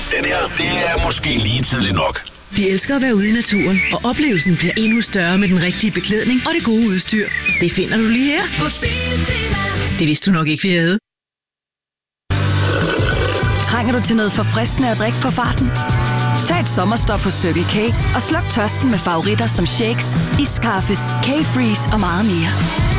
Den her, det er måske lige tidligt nok. Vi elsker at være ude i naturen, og oplevelsen bliver endnu større med den rigtige beklædning og det gode udstyr. Det finder du lige her på Biltema. Det vidste du nok ikke, vi havde. Trænger du til noget forfriskende at drikke på farten? Tag et sommerstop på Circle K og sluk tørsten med favoritter som shakes, iskaffe, K-Freeze og meget mere.